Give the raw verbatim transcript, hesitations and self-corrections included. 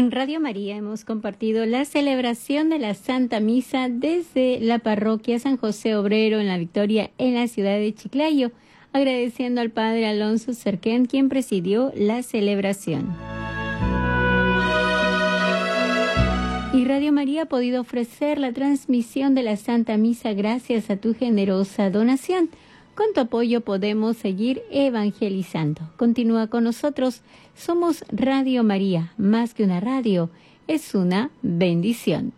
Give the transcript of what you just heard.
En Radio María hemos compartido la celebración de la Santa Misa desde la parroquia San José Obrero en La Victoria, en la ciudad de Chiclayo, agradeciendo al Padre Alonso Cerquén, quien presidió la celebración. Y Radio María ha podido ofrecer la transmisión de la Santa Misa gracias a tu generosa donación. Con tu apoyo podemos seguir evangelizando. Continúa con nosotros. Somos Radio María, más que una radio, es una bendición.